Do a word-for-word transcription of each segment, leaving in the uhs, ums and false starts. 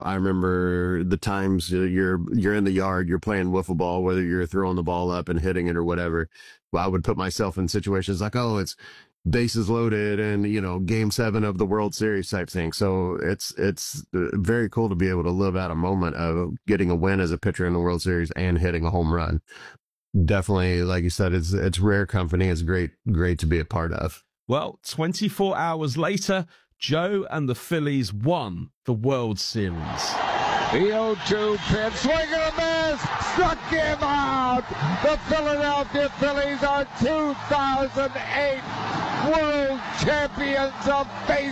I remember the times you're you're in the yard, you're playing wiffle ball, whether you're throwing the ball up and hitting it or whatever. Well, I would put myself in situations like, oh, it's bases loaded and, you know, game seven of the World Series type thing. So it's it's very cool to be able to live out a moment of getting a win as a pitcher in the World Series and hitting a home run. Definitely, like you said, it's it's rare company. It's great, great to be a part of. Well, twenty-four hours later, Joe and the Phillies won the World Series. The oh two pitch, swing and a miss, struck him out. The Philadelphia Phillies are two thousand eight World Champions of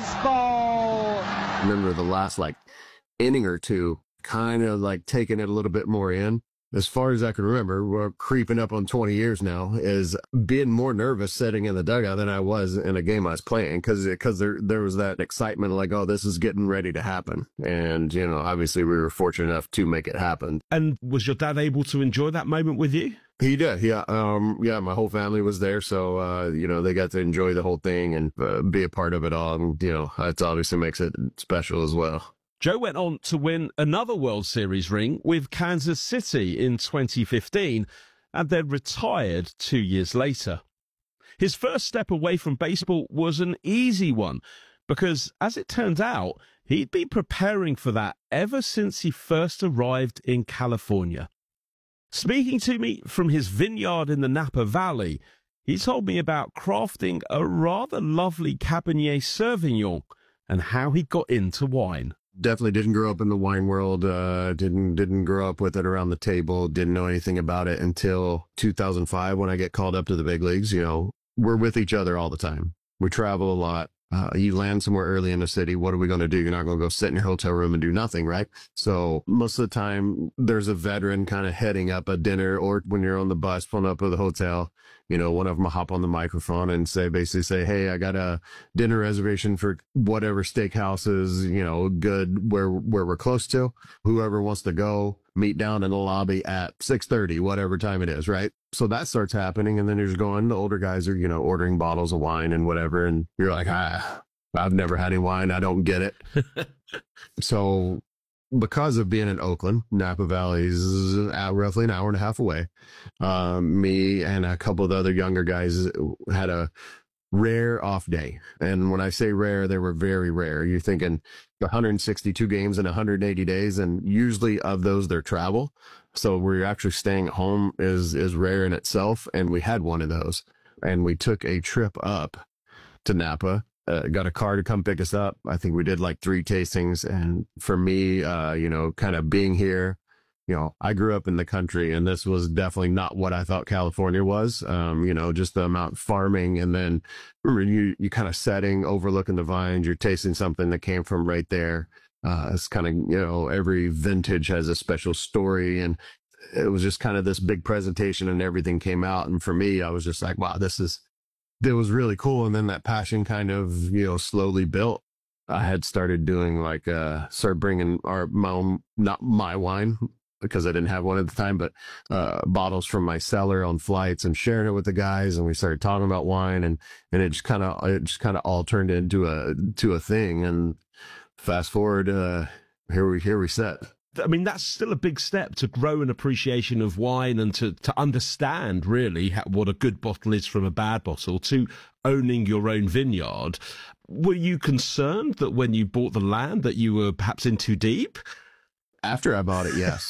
Baseball. Remember the last like inning or two, kind of like taking it a little bit more in. As far as I can remember, we're creeping up on twenty years now, is being more nervous sitting in the dugout than I was in a game I was playing, because because there there was that excitement like, oh, this is getting ready to happen. And, you know, obviously we were fortunate enough to make it happen. And was your dad able to enjoy that moment with you? He did, yeah. Um, yeah, my whole family was there, so, uh, you know, they got to enjoy the whole thing and uh, be a part of it all. And, you know, it obviously makes it special as well. Joe went on to win another World Series ring with Kansas City in twenty fifteen and then retired two years later. His first step away from baseball was an easy one because, as it turned out, he'd been preparing for that ever since he first arrived in California. Speaking to me from his vineyard in the Napa Valley, he told me about crafting a rather lovely Cabernet Sauvignon and how he got into wine. Definitely didn't grow up in the wine world, uh, didn't didn't grow up with it around the table, didn't know anything about it until two thousand five when I get called up to the big leagues. You know, we're with each other all the time. We travel a lot. Uh, you land somewhere early in the city. What are we going to do? You're not going to go sit in your hotel room and do nothing, right? So most of the time there's a veteran kind of heading up a dinner, or when you're on the bus pulling up to the hotel, you know, one of them will hop on the microphone and say, basically say, hey, I got a dinner reservation for whatever steakhouse is, you know, good where, where we're close to. Whoever wants to go, meet down in the lobby at six thirty, whatever time it is, right? So that starts happening, and then you're just going, the older guys are, you know, ordering bottles of wine and whatever, and you're like, ah, I've never had any wine, I don't get it. So because of being in Oakland, Napa Valley is roughly an hour and a half away, um, me and a couple of the other younger guys had a rare off day. And when I say rare, they were very rare. You're thinking one hundred sixty-two games in one hundred eighty days, and usually of those they're travel. So we're actually staying at home is is rare in itself, and we had one of those. And we took a trip up to Napa, uh, got a car to come pick us up. I think we did like three tastings, and for me, uh, you know, kind of being here, you know, I grew up in the country, and this was definitely not what I thought California was. Um, you know, just the amount of farming, and then you you kind of setting, overlooking the vines, you're tasting something that came from right there. Uh, it's kind of, you know, every vintage has a special story, and it was just kind of this big presentation, and everything came out. And for me, I was just like, wow, this is, it was really cool. And then that passion kind of, you know, slowly built. I had started doing like, uh, started bringing our, my own, not my wine, because I didn't have one at the time, but uh, bottles from my cellar on flights and sharing it with the guys. And we started talking about wine, and, and it just kind of, it just kind of all turned into a, to a thing. And fast forward, uh, here we, here we sit. I mean, that's still a big step to grow an appreciation of wine and to, to understand really how, what a good bottle is from a bad bottle, to owning your own vineyard. Were you concerned that when you bought the land that you were perhaps in too deep? After I bought it, yes.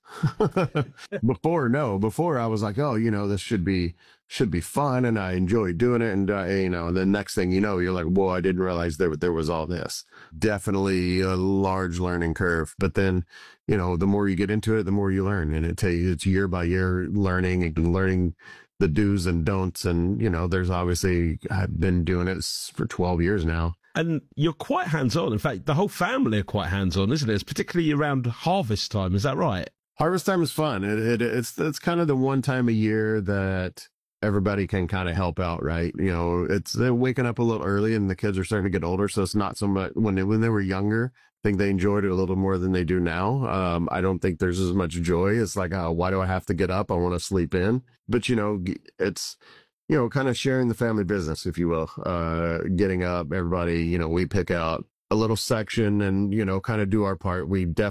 Before, no. Before I was like, oh, you know, this should be should be fun, and I enjoy doing it. And, uh, you know, the next thing you know, you're like, whoa, I didn't realize there, there was all this. Definitely a large learning curve. But then, you know, the more you get into it, the more you learn. And it takes, it's year by year learning and learning the do's and don'ts. And, you know, there's obviously, I've been doing it for twelve years now. And you're quite hands-on. In fact, the whole family are quite hands-on, isn't it? It's particularly around harvest time. Is that right? Harvest time is fun. It, it, it's it's kind of the one time a year that everybody can kind of help out, right? You know, it's they're waking up a little early, and the kids are starting to get older, so it's not so much when they, when they were younger. I think they enjoyed it a little more than they do now. Um, I don't think there's as much joy. It's like, oh, why do I have to get up? I want to sleep in. But you know, it's, you know, kind of sharing the family business, if you will. Uh, getting up, everybody, you know, we pick out a little section and, you know, kind of do our part. We definitely